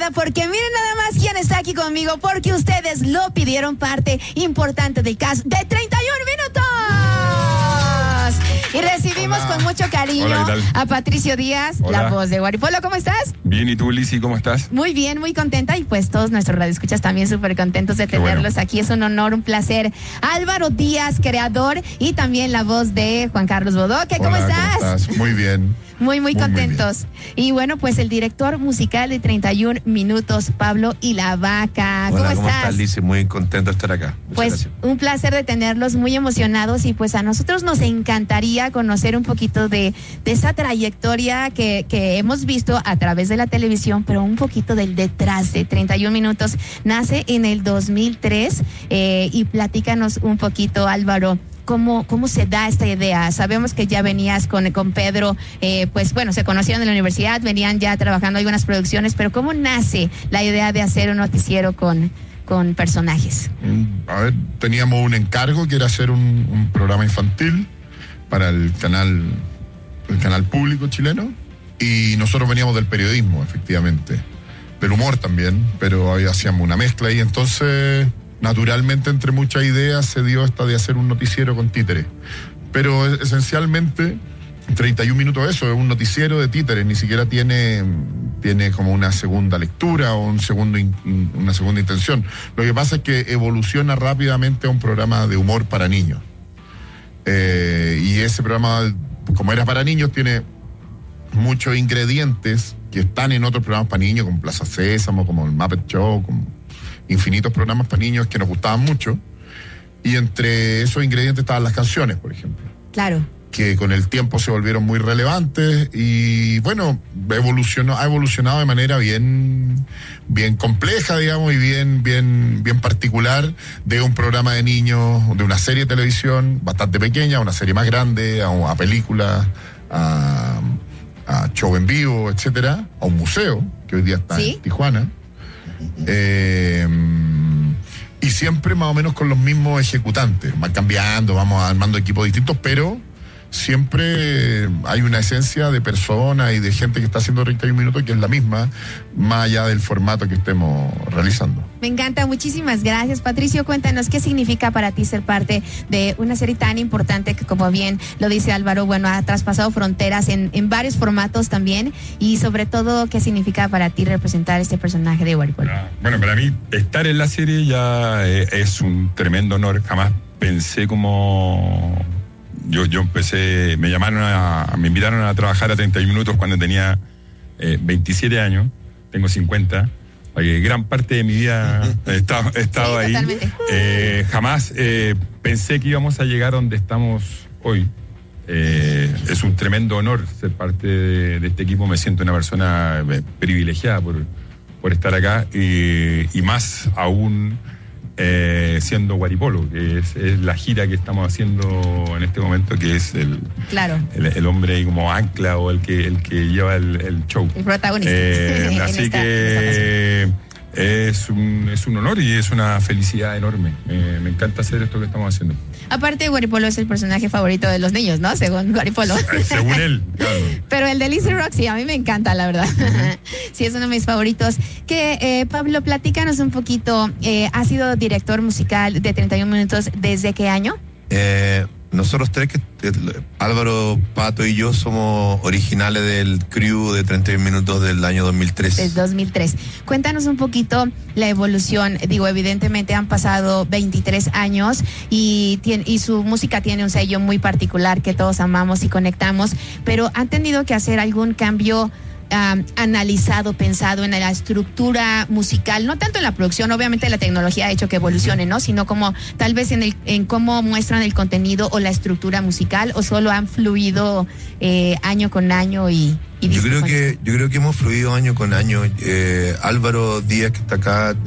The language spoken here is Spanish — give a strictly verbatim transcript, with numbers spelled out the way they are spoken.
emocionada porque miren nada más quién está aquí conmigo, porque ustedes lo pidieron, parte importante del cast de treinta y un minutos. Y recibimos Hola. con mucho cariño Hola, a Patricio Díaz, Hola. la voz de Guaripolo. ¿Cómo estás? Bien, ¿y tú, Lizzy, cómo estás? Muy bien, muy contenta, y pues todos nuestros radioescuchas también súper contentos de Qué tenerlos bueno. aquí. Es un honor, un placer. Álvaro Díaz, creador, y también la voz de Juan Carlos Bodoque. ¿Cómo Hola, estás? ¿cómo estás? Muy bien. Muy, muy Muy, muy contentos. Y bueno, pues el director musical de treinta y un minutos, Pablo y la Vaca. ¿Cómo Hola, ¿cómo estás? estás, Lizzy? Muy contento de estar acá. Muchas Pues gracias. un placer de tenerlos, muy emocionados, y pues a nosotros nos encantaría conocer un poquito de, de esa trayectoria que, que hemos visto a través de la televisión, pero un poquito del detrás de treinta y un minutos. Nace en el dos mil tres, eh, y platícanos un poquito, Álvaro. ¿Cómo, ¿Cómo se da esta idea? Sabemos que ya venías con, con Pedro, eh, pues bueno, se conocieron en la universidad, venían ya trabajando algunas producciones, pero ¿cómo nace la idea de hacer un noticiero con, con personajes? A ver, teníamos un encargo que era hacer un, un programa infantil para el canal, el canal público chileno, y nosotros veníamos del periodismo, efectivamente, del humor también, pero ahí hacíamos una mezcla, y entonces naturalmente entre muchas ideas se dio esta de hacer un noticiero con títeres, pero esencialmente treinta y un minutos eso, es un noticiero de títeres, ni siquiera tiene, tiene como una segunda lectura o un segundo in, una segunda intención. Lo que pasa es que evoluciona rápidamente a un programa de humor para niños. Eh, y ese programa, como era para niños, tiene muchos ingredientes que están en otros programas para niños, como Plaza Sésamo, como el Muppet Show, como infinitos programas para niños que nos gustaban mucho. Y entre esos ingredientes estaban las canciones, por ejemplo, Claro. que con el tiempo se volvieron muy relevantes, y bueno, evolucionó, ha evolucionado de manera bien, bien compleja, digamos, y bien, bien, bien particular, de un programa de niños, de una serie de televisión bastante pequeña, a una serie más grande, a, a películas, a, a show en vivo, etcétera, a un museo que hoy día está ¿Sí? en Tijuana. Eh, y siempre más o menos con los mismos ejecutantes, van cambiando, vamos armando equipos distintos, pero siempre hay una esencia de personas y de gente que está haciendo treinta y un minutos que es la misma, más allá del formato que estemos realizando. Me encanta, muchísimas gracias. Patricio, cuéntanos qué significa para ti ser parte de una serie tan importante que, como bien lo dice Álvaro, bueno, ha traspasado fronteras en, en varios formatos también, y sobre todo, qué significa para ti representar este personaje de Guaripolo. Ah, Bueno, para mí estar en la serie ya eh, es un tremendo honor. Jamás pensé como... Yo, yo empecé, me llamaron a, me invitaron a trabajar a treinta y un minutos cuando tenía eh, veintisiete años, tengo cincuenta. Eh, gran parte de mi vida he estado, he estado Sí, ahí. totalmente. Eh, jamás eh, pensé que íbamos a llegar donde estamos hoy. Eh, es un tremendo honor ser parte de, de este equipo. Me siento una persona eh, privilegiada por, por estar acá, y, y más aún eh, siendo Guaripolo, que es, es la gira que estamos haciendo en este momento, que es el, Claro, el, el hombre ahí como ancla, o el que, el que lleva el, el show. el protagonista. Eh, en así esta- en que es un, es un honor y es una felicidad enorme. Eh, me encanta hacer esto que estamos haciendo. Aparte, Guaripolo es el personaje favorito de los niños, ¿no? Según Guaripolo. Eh, Según él, claro. Pero el de Lizzy Roxy a mí me encanta, la verdad. Sí, es uno de mis favoritos. Que eh, Pablo, platícanos un poquito. Eh, ¿has sido director musical de treinta y un minutos desde qué año? Eh, nosotros tres, que, eh, Álvaro, Pato y yo, somos originales del crew de treinta y un minutos del año dos mil tres. Desde dos mil tres. Cuéntanos un poquito la evolución. Digo, evidentemente han pasado veintitrés años, y, tiene, y su música tiene un sello muy particular que todos amamos y conectamos, pero ¿han tenido que hacer algún cambio Um, analizado, pensado en la estructura musical, no tanto en la producción? Obviamente la tecnología ha hecho que evolucione, ¿no? Sino como tal vez en el en cómo muestran el contenido o la estructura musical, o solo han fluido eh, año con año y, y Yo disco creo con que disco. yo creo que hemos fluido año con año. Eh, Álvaro Díaz, que está acá,